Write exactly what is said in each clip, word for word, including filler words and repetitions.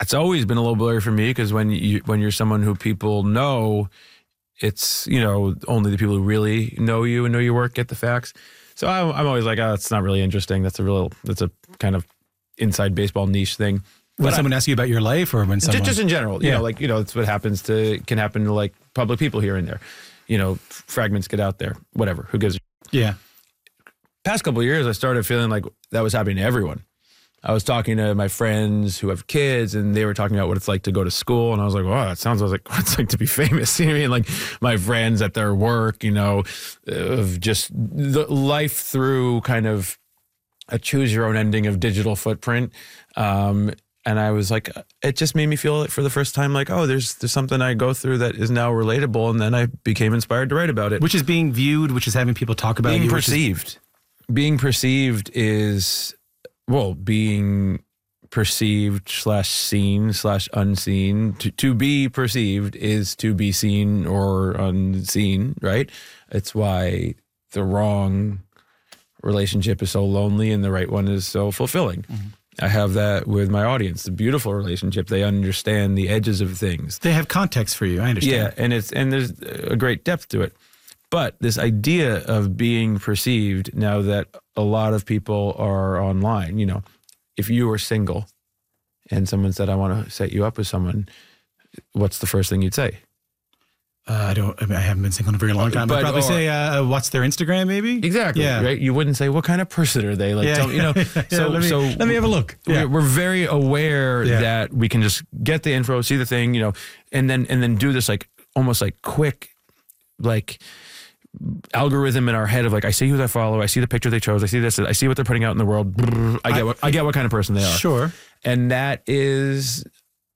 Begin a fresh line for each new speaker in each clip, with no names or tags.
it's always been a little blurry for me because when you when you're someone who people know, it's, you know, only the people who really know you and know your work get the facts. So I'm, I'm always like, oh, it's not really interesting. That's a real, that's a kind of inside baseball niche thing.
When
But
someone
I,
asks you about your life, or when someone
just, just in general, you
Yeah.
know, like, you know, it's what happens to, can happen to like public people here and there. You know, fragments get out there, whatever, who gives a
yeah,
past couple of years, I started feeling like that was happening to everyone. I was talking to my friends who have kids, and they were talking about what it's like to go to school. And I was like, wow, that sounds like what it's like to be famous. You know what I mean? Like my friends at their work, you know, of just the life through kind of a choose your own ending of digital footprint. Um, and I was like, it just made me feel for the first time like, oh, there's there's something I go through that is now relatable. And then I became inspired to write about it.
which is being viewed, which is having people talk about
Being
you. which is-
perceived. Being perceived is, well, being perceived slash seen slash unseen. To, to be perceived is to be seen or unseen, right? It's why the wrong relationship is so lonely and the right one is so fulfilling. Mm-hmm. I have that with my audience. The beautiful relationship. They understand the edges of things.
They have context for you. I understand.
Yeah, and it's and there's a great depth to it. But this idea of being perceived, now that a lot of people are online, you know, if you were single and someone said, I want to set you up with someone, what's the first thing you'd say?
Uh, I don't. I, mean, I haven't been single in a very long time. But I'd probably
or,
say, uh, "What's their Instagram?" Maybe.
Exactly.
Yeah.
Right. You wouldn't say, "What kind of person are they?" Like,
Yeah.
tell, you know.
yeah,
so,
let me,
so
let me have a look. Yeah.
We're, we're very aware
Yeah.
that we can just get the info, see the thing, you know, and then and then do this like almost like quick, like algorithm in our head of like, I see who I follow, I see the picture they chose, I see this, I see what they're putting out in the world. I get what I get what kind of person they are.
Sure.
And that is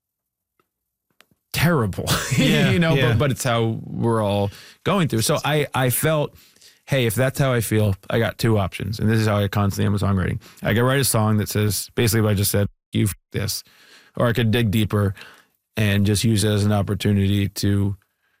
terrible,
Yeah,
you know,
yeah.
but, but it's how we're all going through. So I, I felt, hey, if that's how I feel, I got two options. And this is how I constantly am with songwriting. I could write a song that says basically what I just said, you f- this, or I could dig deeper and just use it as an opportunity to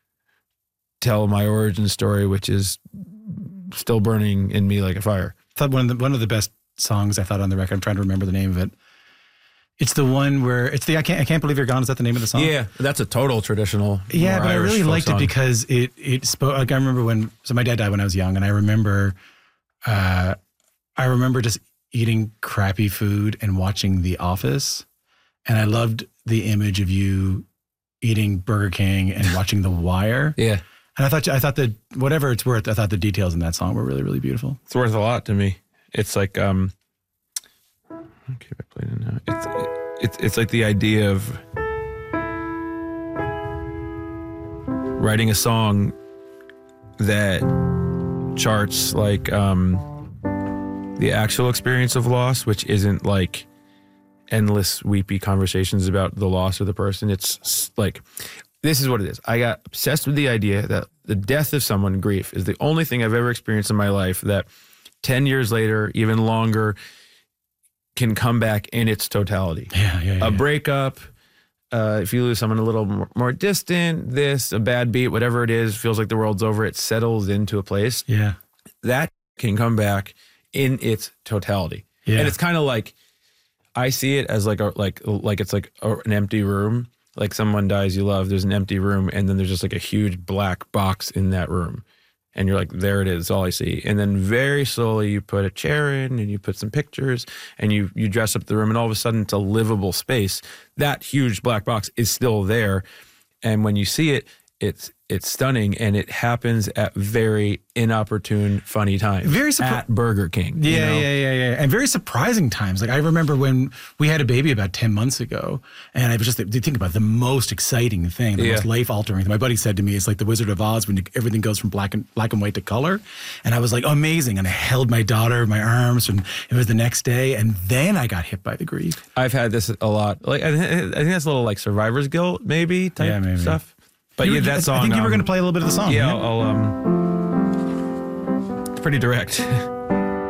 tell my origin story, which is still burning in me like a fire.
I thought one of the one of the best songs I thought on the record. I'm trying to remember the name of it. It's the one where it's the I can't I can't believe you're gone. Is that the name of the song?
Yeah, that's a total traditional.
Yeah, but I
Irish
really
folk
liked
song.
it because it it spoke. Like I remember when so my dad died when I was young, and I remember, uh, I remember just eating crappy food and watching The Office, and I loved the image of you eating Burger King and watching The Wire.
Yeah,
And I thought I thought that whatever it's worth, I thought the details in that song were really really beautiful.
it's worth a lot to me. It's like um. Okay, if I played it now. It's it's it's like the idea of writing a song that charts like um, the actual experience of loss, which isn't like endless weepy conversations about the loss of the person. It's s- like, this is what it is. I got obsessed with the idea that the death of someone, grief, is the only thing I've ever experienced in my life that ten years later, even longer, can come back in its totality.
Yeah, yeah, yeah.
A breakup, uh, if you lose someone a little more, more distant, this, a bad beat, whatever it is, feels like the world's over, it settles into a place.
yeah,
That can come back in its totality.
yeah.
And it's kind of like, I see it as like a, like like it's like a, an empty room. Like someone dies you love, there's an empty room, and then there's just like a huge black box in that room. And you're like, there it is, that's all I see. And then very slowly you put a chair in and you put some pictures and you you dress up the room, and all of a sudden it's a livable space. That huge black box is still there. And when you see it, it's it's stunning, and it happens at very inopportune, funny times.
Very surpri-
at Burger King.
Yeah,
you know?
yeah, yeah, yeah. And very surprising times. Like I remember when we had a baby about ten months ago, and I was just, you think about it, the most exciting thing, the
Yeah.
most life-altering thing. My buddy said to me, it's like the Wizard of Oz when you, everything goes from black and black and white to color. And I was like, amazing. And I held my daughter in my arms, and it was the next day. And then I got hit by the grief.
I've had this a lot. Like I, th- I think that's a little like survivor's guilt, maybe type
Yeah, maybe.
stuff. But
You
yeah,
were-
that song.
I think you were
um,
going to play a little bit of the song.
Yeah,
right?
I'll, I'll um. It's pretty direct.